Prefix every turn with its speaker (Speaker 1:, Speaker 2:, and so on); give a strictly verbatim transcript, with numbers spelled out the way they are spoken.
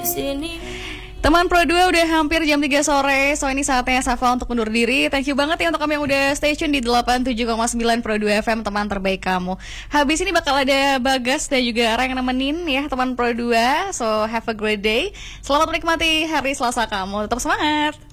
Speaker 1: Teman Pro dua udah hampir jam tiga sore, so ini saatnya Safa untuk undur diri. Thank you banget ya untuk kamu yang udah stay tune di delapan puluh tujuh koma sembilan Pro dua F M, teman terbaik kamu. Habis ini bakal ada Bagas dan juga Ara yang nemenin ya teman Pro dua. So have a great day. Selamat menikmati hari Selasa kamu. Tetap semangat.